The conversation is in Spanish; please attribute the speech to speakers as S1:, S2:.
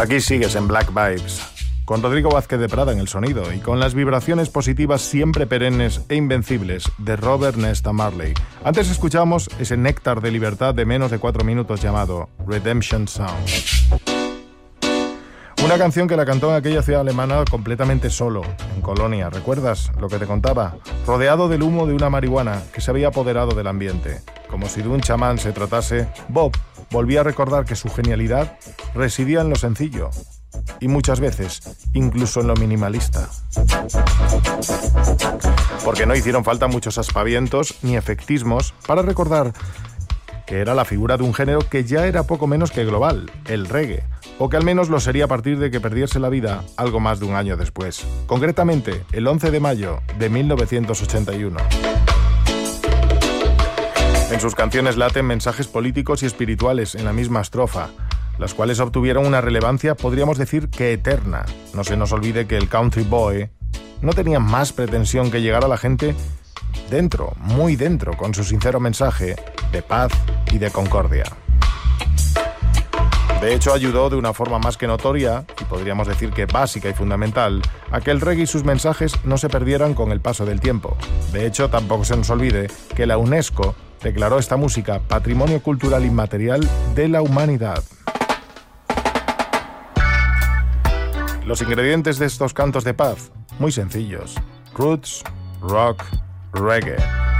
S1: Aquí sigues en Black Vibes, con Rodrigo Vázquez de Prada en el sonido y con las vibraciones positivas siempre perennes e invencibles de Robert Nesta Marley. Antes escuchamos ese néctar de libertad de menos de 4 minutos llamado Redemption Sound. Una canción que la cantó en aquella ciudad alemana completamente solo, en Colonia. ¿Recuerdas lo que te contaba? Rodeado del humo de una marihuana que se había apoderado del ambiente. Como si de un chamán se tratase, Bob volvía a recordar que su genialidad residía en lo sencillo y muchas veces incluso en lo minimalista. Porque no hicieron falta muchos aspavientos ni efectismos para recordar que era la figura de un género que ya era poco menos que global, el reggae, o que al menos lo sería a partir de que perdiese la vida algo más de un año después, concretamente el 11 de mayo de 1981. En sus canciones laten mensajes políticos y espirituales en la misma estrofa, las cuales obtuvieron una relevancia, podríamos decir, que eterna. No se nos olvide que el country boy no tenía más pretensión que llegar a la gente dentro, muy dentro, con su sincero mensaje de paz y de concordia. De hecho, ayudó de una forma más que notoria, y podríamos decir que básica y fundamental, a que el reggae y sus mensajes no se perdieran con el paso del tiempo. De hecho, tampoco se nos olvide que la UNESCO declaró esta música Patrimonio Cultural Inmaterial de la Humanidad. Los ingredientes de estos cantos de paz, muy sencillos: roots, rock, reggae.